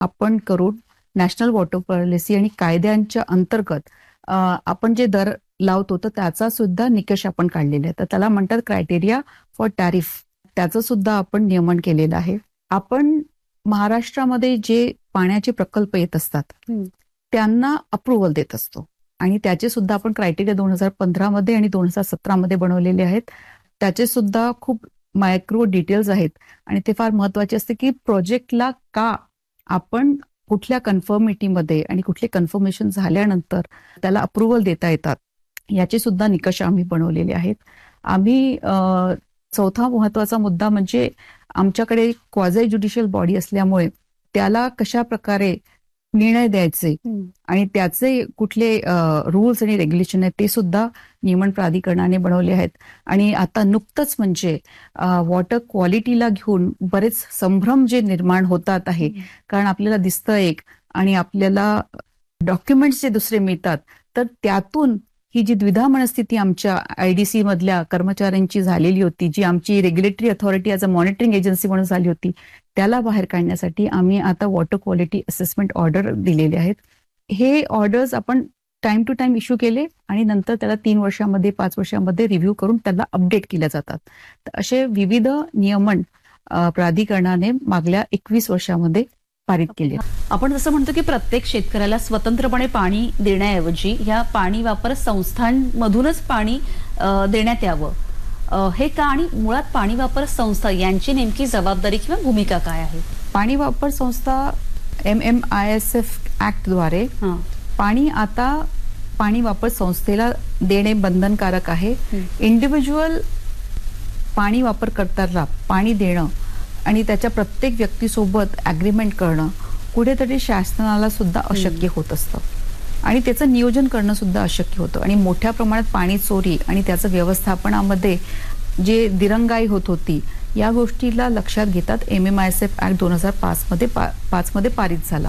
आपण करून national water policy आणि कायद्यांच्या अंतर्गत आपण जे दर लावतो तर त्याचा सुद्धा निकष आपण काढलेला आहे. तर त्याला म्हणतात क्रायटेरिया फॉर टॅरिफ. त्याचं सुद्धा आपण नियमन केलेलं आहे. आपण महाराष्ट्रामध्ये जे पाण्याचे प्रकल्प येत असतात त्यांना अप्रुव्हल देत असतो आणि त्याचे सुद्धा आपण क्रायटेरिया 2015 मध्ये आणि 2017 मध्ये बनवलेले आहेत. त्याचे सुद्धा खूप मायक्रो डिटेल्स आहेत आणि ते फार महत्वाचे असते की प्रोजेक्टला का आपण कुठल्या कन्फर्मिटीमध्ये आणि कुठले कन्फर्मेशन झाल्यानंतर त्याला अप्रुव्हल देता येतात याचे सुद्धा निकष आम्ही बनवलेले आहेत. आम्ही चौथा महत्वाचा मुद्दा म्हणजे आमच्याकडे क्वाझी ज्युडिशियल बॉडी असल्यामुळे त्याला कशा प्रकारे निर्णय द्यायचे आणि त्याचे कुठले रूल्स आणि रेग्युलेशन आहेत ते सुद्धा नियमन प्राधिकरणाने बनवले आहेत. आणि आता नुकतंच म्हणजे वॉटर क्वालिटीला घेऊन बरेच संभ्रम जे निर्माण होतात आहे, कारण आपल्याला दिसतं एक आणि आपल्याला डॉक्युमेंट्स जे दुसरे मिळतात, तर त्यातून ही जी द्विधा मनस्थिती आमच्या IDC मधल्या कर्मचाऱ्यांची झालेली होती, जी आमची regulatory authority as a monitoring agency म्हणून झाली होती, त्याला बाहेर काढण्यासाठी आम्ही आता वॉटर क्वालिटी असेसमेंट ऑर्डर दिलेले आहेत. हे ऑर्डर्स आपण टाइम टू टाइम इश्यू केले आणि नंतर त्याला 3 वर्षामध्ये 5 वर्षामध्ये रिव्ह्यू करून त्याला अपडेट केल्या जातात. तर असे विविध नियमन प्राधिकरणाने मागल्या 21 वर्षामध्ये पारित केले. आपण जसं म्हणतो की प्रत्येक शेतकऱ्याला स्वतंत्रपणे पाणी देण्याऐवजी ह्या पाणी वापर संस्थांमधूनच पाणी देण्यात यावं, हे का आणि मुळात पाणी वापर संस्था यांची नेमकी जबाबदारी किंवा भूमिका काय आहे? पाणी वापर संस्था MMISF ऍक्टद्वारे पाणी आता पाणी वापर संस्थेला देणे बंधनकारक आहे. इंडिव्हिज्युअल पाणी वापरकर्त्याला पाणी देणं आणि त्याच्या प्रत्येक व्यक्तीसोबत ॲग्रीमेंट करणं कुठेतरी शासनाला सुद्धा अशक्य होत असतं आणि त्याचं नियोजन करणं सुद्धा अशक्य होतं. आणि मोठ्या प्रमाणात पाणी चोरी आणि त्याचं व्यवस्थापनामध्ये जे दिरंगाई होत होती या गोष्टीला लक्षात घेतात MMISF ऍक्ट 2005 मध्ये पारित झाला.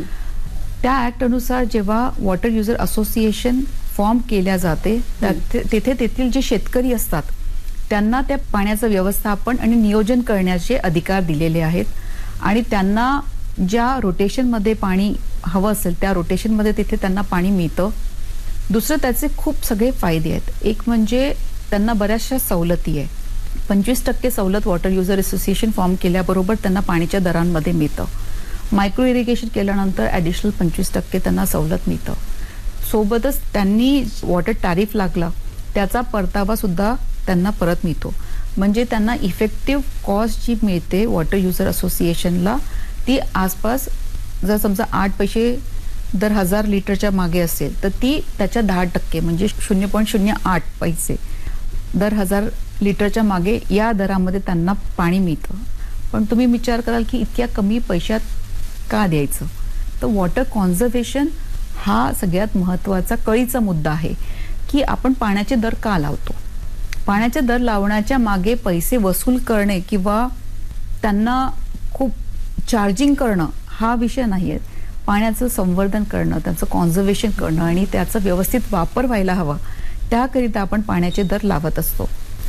त्या ऍक्ट अनुसार जेव्हा वॉटर युजर असोसिएशन फॉर्म केल्या जाते तेथे तेथील जे शेतकरी असतात त्यांना त्या पाण्याचं व्यवस्थापन आणि नियोजन करण्याचे अधिकार दिलेले आहेत आणि त्यांना ज्या रोटेशनमध्ये पाणी हवं असेल त्या रोटेशनमध्ये तिथे त्यांना पाणी मिळतं. दुसरं त्याचे खूप सगळे फायदे आहेत. एक म्हणजे त्यांना बऱ्याचशा सवलती आहे. 25% सवलत वॉटर युजर असोसिएशन फॉर्म केल्याबरोबर त्यांना पाण्याच्या दरांमध्ये मिळतं. मायक्रो इरिगेशन केल्यानंतर ॲडिशनल 25% त्यांना सवलत मिळतं. सोबतच त्यांनी वॉटर टॅरिफ लागला त्याचा परतावा सुद्धा त्यांना परत मिळतो. म्हणजे त्यांना इफेक्टिव्ह कॉस्ट जी मिळते वॉटर युजर असोसिएशनला ती आसपास जर समजा 8 पैसे दर 1000 लिटरच्या मागे असेल तर ती त्याच्या 10% म्हणजे 0.08 पैसे दर 1000 लिटरच्या मागे या दरामध्ये त्यांना पाणी मिळतं. पण तुम्ही विचार कराल की इतक्या कमी पैशात का द्यायचं? तर वॉटर कॉन्झर्वेशन हा सगळ्यात महत्त्वाचा कळीचा मुद्दा आहे की आपण पाण्याचे दर का लावतो. पाण्याचे दर लावण्याच्या मागे पैसे वसूल करणे किंवा त्यांना खूप चार्जिंग करणं हा विषय नाही आहे. पाण्याचं संवर्धन करणं, त्याचं कॉन्झर्वेशन करणं आणि त्याचा व्यवस्थित वापर व्हायला हवा त्याकरिता आपण पाण्याचे दर लावत असतो.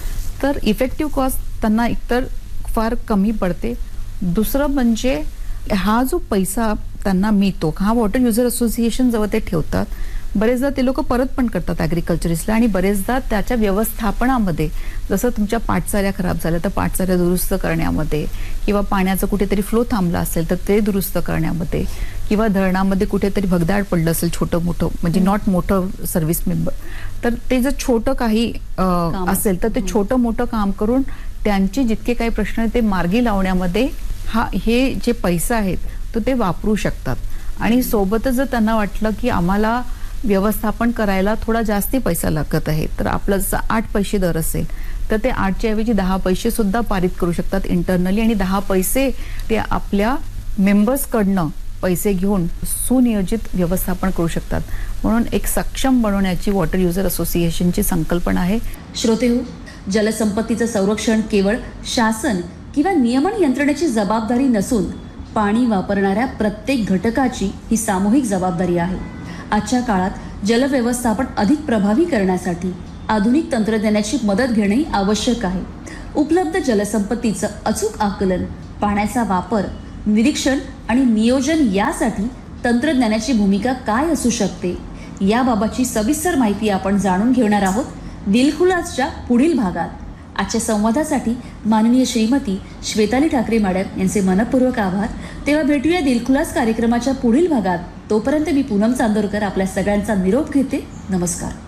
तर इफेक्टिव्ह कॉस्ट त्यांना एकतर फार कमी पडते. दुसरं म्हणजे हा जो पैसा त्यांना मिळतो हा वॉटर युजर असोसिएशन जवळ ते ठेवतात. बरेचदा ते लोक परत पण करतात ॲग्रिकल्चरिस्टला आणि बरेचदा त्याच्या व्यवस्थापनामध्ये जसं तुमच्या पाटचाऱ्या खराब झाल्या तर पाटचाऱ्या दुरुस्त करण्यामध्ये किंवा पाण्याचं कुठेतरी फ्लो थांबला असेल तर ते दुरुस्त करण्यामध्ये किंवा धरणामध्ये कुठेतरी भगदाड पडलं असेल छोटं मोठं म्हणजे नॉट मोठं सर्व्हिस मेंबर तर ते जर छोटं काही असेल तर ते छोटं मोठं काम करून त्यांचे जितके काही प्रश्न आहेत ते मार्गी लावण्यामध्ये हे जे पैसा आहेत तो ते वापरू शकतात. आणि सोबतच जर त्यांना वाटलं की आम्हाला व्यवस्थापन करायला थोडा जास्ती पैसा लागत आहे तर आपलं जसं 8 पैसे दर असेल तर ते 8च्या ऐवजी 10 पैसे सुद्धा पारित करू शकतात इंटरनली आणि 10 पैसे ते आपल्या मेंबर्सकडनं पैसे घेऊन सुनियोजित व्यवस्थापन करू शकतात. म्हणून एक सक्षम बनवण्याची वॉटर युजर असोसिएशनची संकल्पना आहे. श्रोतेहो, जलसंपत्तीचं संरक्षण केवळ शासन किंवा नियमन यंत्रणेची जबाबदारी नसून पाणी वापरणाऱ्या प्रत्येक घटकाची ही सामूहिक जबाबदारी आहे. आजच्या काळात जलव्यवस्थापन अधिक प्रभावी करण्यासाठी आधुनिक तंत्रज्ञानाची मदत घेणे आवश्यक आहे. उपलब्ध जलसंपत्तीचं अचूक आकलन, पाण्याचा वापर, निरीक्षण आणि नियोजन यासाठी तंत्रज्ञानाची भूमिका काय असू शकते याबाबतची सविस्तर माहिती आपण जाणून घेणार आहोत दिलखुलासच्या पुढील भागात. आजच्या संवादासाठी माननीय श्रीमती श्वेताली ठाकरे मॅडम यांचे मनपूर्वक आभार. तेव्हा भेटूया दिलखुलास कार्यक्रमाच्या पुढील भागात. तोपर्यंत मी पूनम चांदोरकर आपल्या सगळ्यांचा निरोप घेते. नमस्कार.